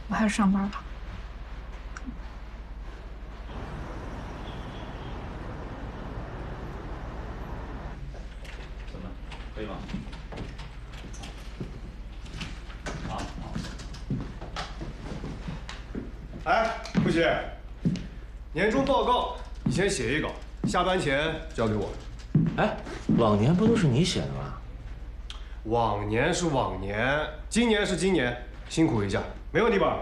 我还是上班吧。 怎么，可以吗？好。 哎，副局，年终报告你先写一稿，下班前交给我。 哎，往年不都是你写的吗？ 往年是往年，今年是今年，辛苦一下，没问题吧？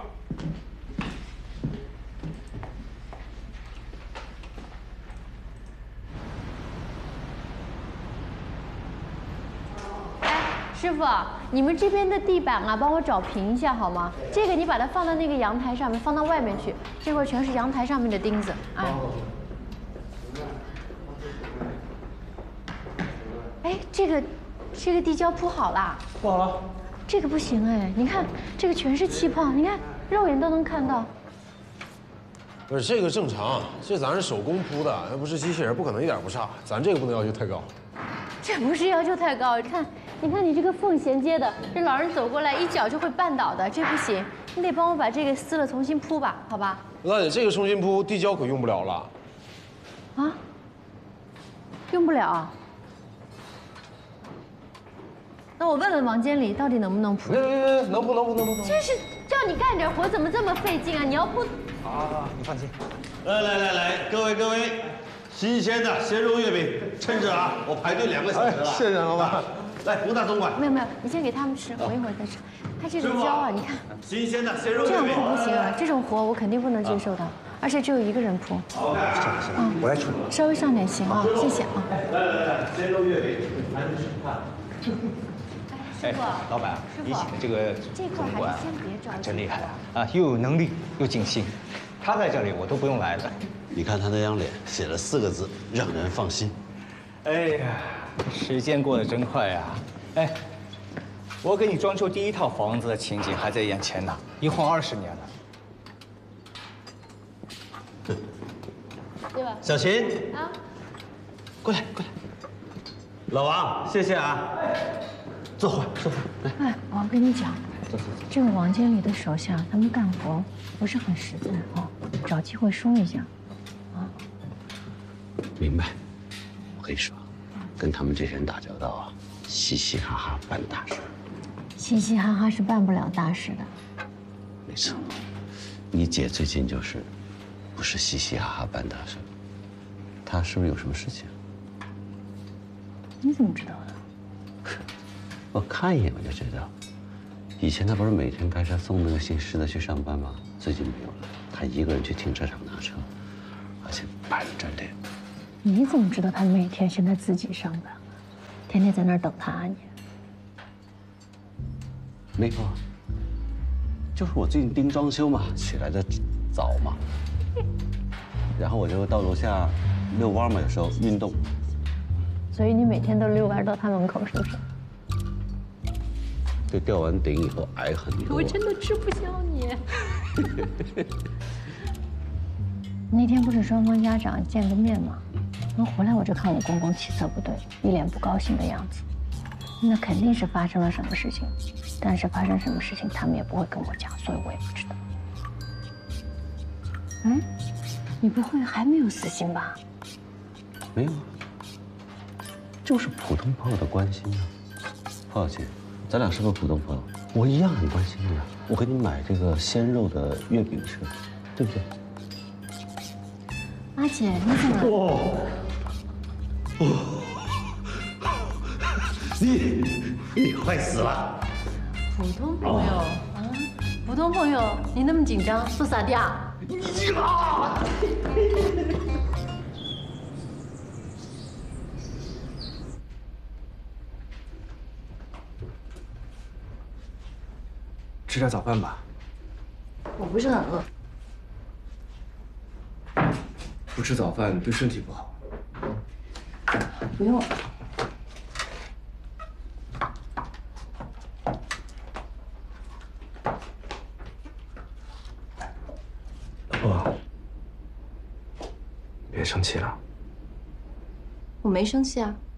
师傅，你们这边的地板啊，帮我找平一下好吗？这个你把它放到那个阳台上面，放到外面去，这块全是阳台上面的钉子。哎，这个地胶铺好了？ 不好了。 这个不行哎，你看这个全是气泡，你看肉眼都能看到。 不是这个正常，这咱是手工铺的，要不是机器人，不可能一点不差。咱这个不能要求太高。 这不是要求太高，你看你这个缝衔接的，这老人走过来一脚就会绊倒的，这不行，你得帮我把这个撕了重新铺吧，好吧？ 那你这个重新铺，地胶可用不了了。 啊？用不了？那我问问王经理，到底能不能铺？ 能铺。 这是叫你干点活，怎么这么费劲啊？你要铺…… 啊，你放心。 来，各位，新鲜的鲜肉月饼，趁着啊，我排队2个小时了。 谢谢老板。 来，不大总管。 没有，你先给他们吃，我一会儿再吃。它这个胶啊，你看， 新鲜的鲜肉这样月饼。 铺不行啊，这种活我肯定不能接受的，而且只有一个人铺。 行，我来处理。 稍微上点行啊，谢谢啊。 来，鲜肉月饼，还能吃饭。 师傅， 老板，你请的这个这块还是先别着急， 真厉害啊！又有能力又尽心，他在这里我都不用来了。 你看他那张脸，写了4个字，让人放心。 哎呀，时间过得真快呀！哎，我给你装修第1套房子的情景还在眼前呢，一晃20年了。 对吧？ 小秦啊， 过来。老王，谢谢啊。坐会。 哎，我要跟你讲，这个王经理的手下，他们干活不是很实在啊，找机会说一下。 明白。我跟你说，跟他们这些人打交道啊，嘻嘻哈哈办大事。 嘻嘻哈哈是办不了大事的。 没错，你姐最近就是不是嘻嘻哈哈办大事，她是不是有什么事情？ 你怎么知道的？ 我看一眼我就知道。以前她不是每天开车送那个姓施的去上班吗？最近没有了，她一个人去停车场拿车，而且板着脸。 你怎么知道他每天现在自己上班，天天在那儿等他啊你？ 没有啊，就是我最近盯装修嘛，起来的早嘛，然后我就到楼下遛弯嘛，有时候运动。 所以你每天都遛弯到他门口，是不是？ 对，吊完顶以后矮很多。 我真的吃不消你。那天不是双方家长见个面吗？然后回来我就看我公公气色不对，一脸不高兴的样子。那肯定是发生了什么事情，但是发生什么事情他们也不会跟我讲，所以我也不知道。嗯，你不会还没有死心吧？ 没有啊，就是普通朋友的关心啊。พ่姐，咱俩是不是普通朋友？我一样很关心你啊。我给你买这个鲜肉的月饼吃，对不对？ 阿姐，你怎么？ 你坏死了！ 普通朋友啊，普通朋友，你那么紧张，做啥的啊？ 吃点早饭吧。 我不是很饿。 不吃早饭对身体不好。 不用。 老婆，别生气了。 我没生气啊。